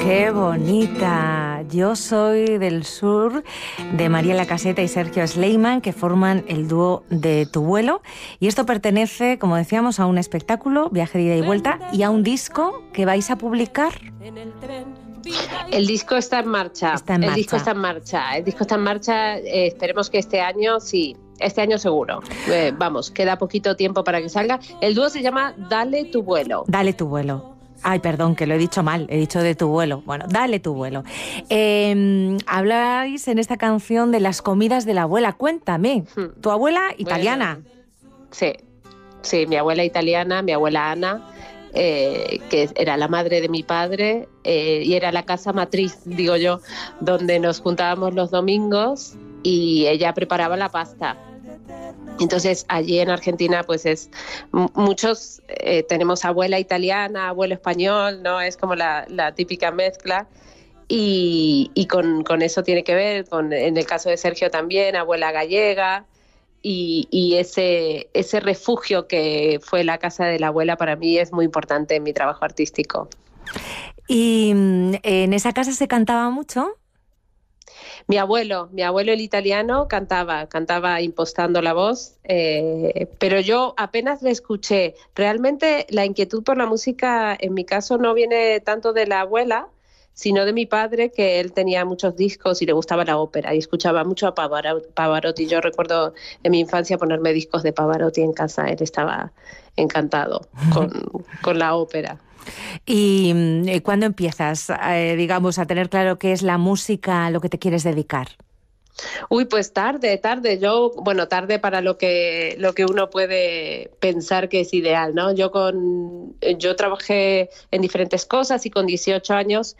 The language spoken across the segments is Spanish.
¡Qué bonita! Yo soy del sur, de Mariela Caseta y Sergio Sleiman, que forman el dúo de Tu vuelo. Y esto pertenece, como decíamos, a un espectáculo, viaje de ida y vuelta, y a un disco que vais a publicar. El disco está en marcha. El disco está en marcha. Esperemos que este año, sí. Este año seguro. Vamos, queda poquito tiempo para que salga. El dúo se llama Dale tu vuelo. Dale tu vuelo. Ay, perdón, que lo he dicho mal, he dicho de tu vuelo. Bueno, Dale tu vuelo. Habláis en esta canción de las comidas de la abuela. Cuéntame, tu abuela italiana. Bueno, sí, mi abuela italiana, mi abuela Ana, que era la madre de mi padre, y era la casa matriz, digo yo, donde nos juntábamos los domingos y ella preparaba la pasta. Entonces allí en Argentina pues muchos tenemos abuela italiana, abuelo español, ¿no? Es como la típica mezcla y con eso tiene que ver, en el caso de Sergio también, abuela gallega y ese refugio que fue la casa de la abuela para mí es muy importante en mi trabajo artístico. ¿Y en esa casa se cantaba mucho? Mi abuelo el italiano cantaba impostando la voz, pero yo apenas le escuché. Realmente la inquietud por la música en mi caso no viene tanto de la abuela, sino de mi padre, que él tenía muchos discos y le gustaba la ópera y escuchaba mucho a Pavarotti. Yo recuerdo en mi infancia ponerme discos de Pavarotti en casa, él estaba encantado con la ópera. ¿Y cuándo empiezas, digamos, a tener claro qué es la música a lo que te quieres dedicar? Uy, pues tarde. Tarde para lo que uno puede pensar que es ideal, ¿no? Yo trabajé en diferentes cosas y con 18 años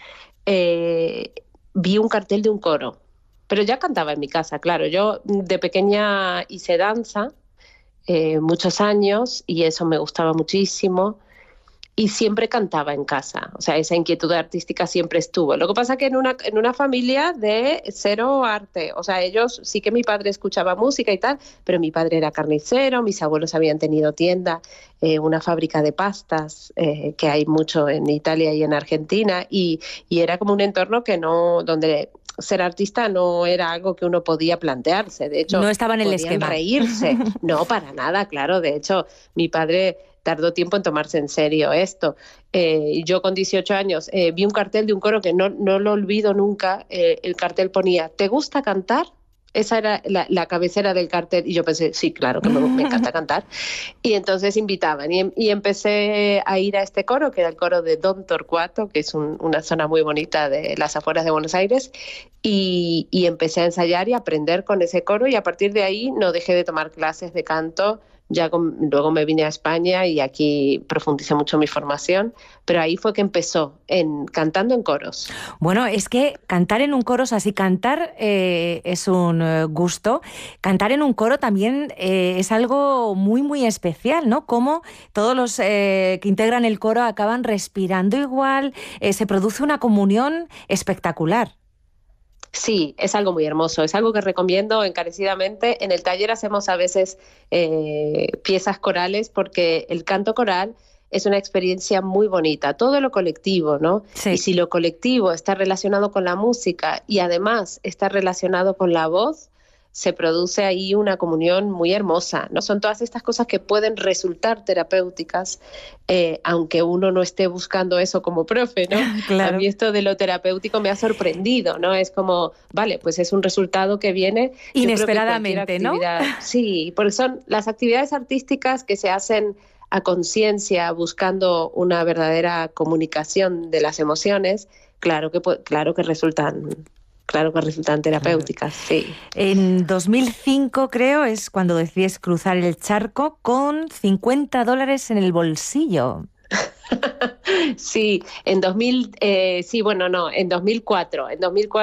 vi un cartel de un coro, pero ya cantaba en mi casa, claro. Yo de pequeña hice danza muchos años y eso me gustaba muchísimo. Y siempre cantaba en casa, o sea, esa inquietud artística siempre estuvo. Lo que pasa que en una familia de cero arte, o sea, ellos sí que mi padre escuchaba música y tal, pero mi padre era carnicero, mis abuelos habían tenido tienda, una fábrica de pastas, que hay mucho en Italia y en Argentina, y era como un entorno donde ser artista no era algo que uno podía plantearse. De hecho, no estaba en el podían esquema. Reírse. No, para nada, claro. De hecho, mi padre tardó tiempo en tomarse en serio esto. Yo con 18 años vi un cartel de un coro que no lo olvido nunca. El cartel ponía, ¿te gusta cantar? Esa era la cabecera del cartel y yo pensé, sí, claro que me encanta cantar. Y entonces invitaban y empecé a ir a este coro, que era el coro de Don Torcuato, que es una zona muy bonita de las afueras de Buenos Aires, y empecé a ensayar y a aprender con ese coro y a partir de ahí no dejé de tomar clases de canto. Luego me vine a España y aquí profundicé mucho mi formación, pero ahí fue que empezó, cantando en coros. Bueno, es que cantar en un coro, o sea, si cantar es un gusto, cantar en un coro también es algo muy, muy especial, ¿no? Como todos los que integran el coro acaban respirando igual, se produce una comunión espectacular. Sí, es algo muy hermoso, es algo que recomiendo encarecidamente. En el taller hacemos a veces piezas corales porque el canto coral es una experiencia muy bonita, todo lo colectivo, ¿no? Sí. Y si lo colectivo está relacionado con la música y además está relacionado con la voz, se produce ahí una comunión muy hermosa, ¿no? Son todas estas cosas que pueden resultar terapéuticas, aunque uno no esté buscando eso como profe, ¿no? Claro. A mí esto de lo terapéutico me ha sorprendido, ¿no? Es como, vale, pues es un resultado que viene inesperadamente, ¿no? Sí, porque son las actividades artísticas que se hacen a conciencia, buscando una verdadera comunicación de las emociones, claro que resultan terapéuticas, sí. En 2005, creo, es cuando decides cruzar el charco con $50 en el bolsillo. Sí, en 2004. En 2004